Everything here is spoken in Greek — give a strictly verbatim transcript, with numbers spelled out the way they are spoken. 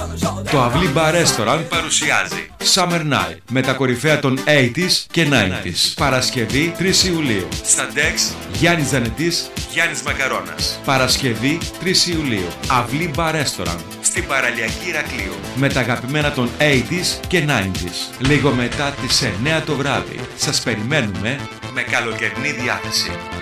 Το Αυλή Bar Restaurant παρουσιάζει Summer Night με τα κορυφαία των ογδόντα και ενενήντα. Παρασκευή τρεις Ιουλίου. Στα Dex Γιάννης Ζανετής, Γιάννης Μακαρώνας. Παρασκευή τρεις Ιουλίου. Αυλή Bar Restaurant στην παραλιακή Ηρακλείου. Με τα αγαπημένα των ογδόντα και ενενήντα. Λίγο μετά τις εννιά το βράδυ. Σας περιμένουμε με καλοκαιρινή διάθεση.